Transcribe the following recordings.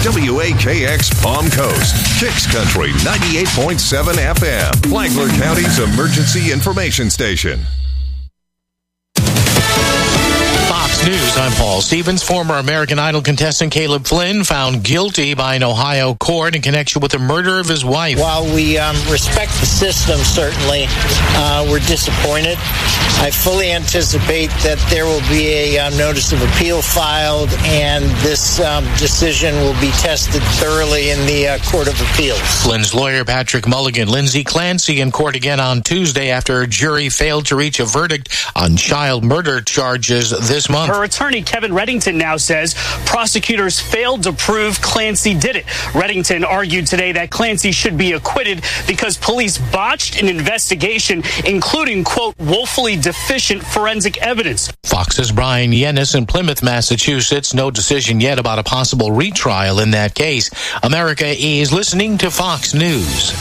WAKX Palm Coast, Kicks Country 98.7 FM, Flagler County's emergency information station. News, I'm Paul Stevens. Former American Idol contestant Caleb Flynn found guilty by an Ohio court in connection with the murder of his wife. While we respect the system, certainly, we're disappointed. I fully anticipate that there will be a notice of appeal filed, and this decision will be tested thoroughly in the Court of Appeals. Flynn's lawyer, Patrick Mulligan, Lindsay Clancy in court again on Tuesday after a jury failed to reach a verdict on child murder charges this month. Her attorney, Kevin Reddington, now says prosecutors failed to prove Clancy did it. Reddington argued today that Clancy should be acquitted because police botched an investigation, including, quote, woefully deficient forensic evidence. Fox's Brian Yennis in Plymouth, Massachusetts. No decision yet about a possible retrial in that case. America is listening to Fox News.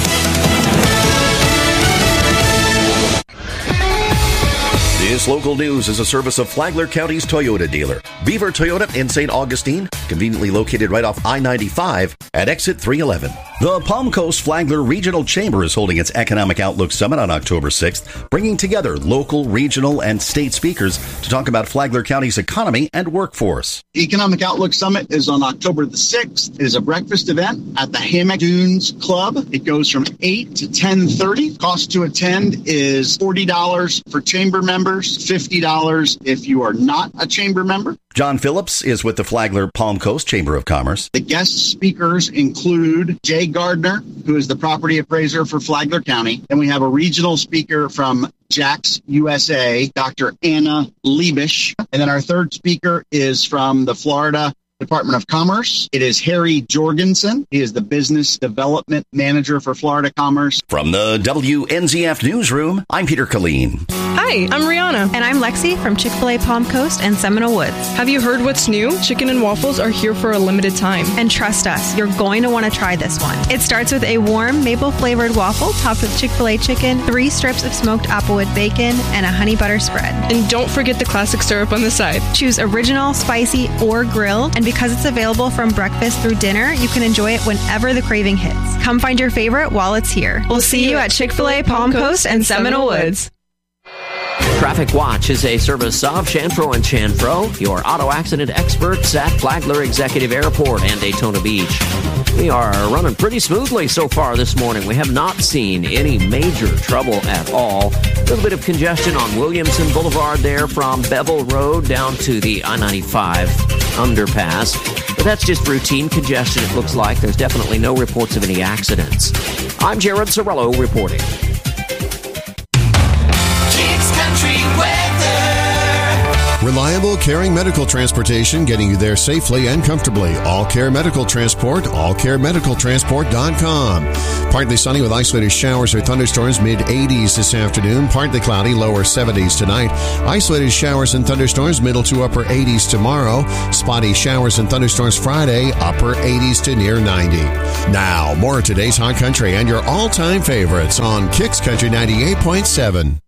This local news is a service of Flagler County's Toyota dealer, Beaver Toyota in St. Augustine, conveniently located right off I-95 at exit 311. The Palm Coast Flagler Regional Chamber is holding its Economic Outlook Summit on October 6th, bringing together local, regional, and state speakers to talk about Flagler County's economy and workforce. The Economic Outlook Summit is on October the 6th. It is a breakfast event at the Hammock Dunes Club. It goes from 8 to 10:30. Cost to attend is $40 for chamber members, $50 if you are not a chamber member. John Phillips is with the Flagler Palm Coast Chamber of Commerce. The guest speakers include Jay Gardner, who is the property appraiser for Flagler County. And we have a regional speaker from Jack's USA, Dr. Anna Liebisch. And then our third speaker is from the Florida Department of Commerce. It is Harry Jorgensen. He is the Business Development Manager for Florida Commerce. From the WNZF Newsroom, I'm Peter Colleen. Hi, I'm Rihanna. And I'm Lexi from Chick-fil-A Palm Coast and Seminole Woods. Have you heard what's new? Chicken and waffles are here for a limited time. And trust us, you're going to want to try this one. It starts with a warm maple-flavored waffle topped with Chick-fil-A chicken, 3 strips of smoked applewood bacon, and a honey butter spread. And don't forget the classic syrup on the side. Choose original, spicy, or grilled. And because it's available from breakfast through dinner, you can enjoy it whenever the craving hits. Come find your favorite while it's here. We'll see you at Chick-fil-A Palm Coast and Seminole Woods. Traffic Watch is a service of Chanfro & Chanfro, your auto accident experts at Flagler Executive Airport and Daytona Beach. We are running pretty smoothly so far this morning. We have not seen any major trouble at all. A little bit of congestion on Williamson Boulevard there from Bevel Road down to the I-95 underpass. But that's just routine congestion, it looks like. There's definitely no reports of any accidents. I'm Jared Sorello reporting. Reliable, caring medical transportation getting you there safely and comfortably. All Care Medical Transport, allcaremedicaltransport.com. Partly sunny with isolated showers or thunderstorms, mid-80s this afternoon. Partly cloudy, lower 70s tonight. Isolated showers and thunderstorms, middle to upper 80s tomorrow. Spotty showers and thunderstorms Friday, upper 80s to near 90. Now, more of today's Hot Country and your all-time favorites on Kicks Country 98.7.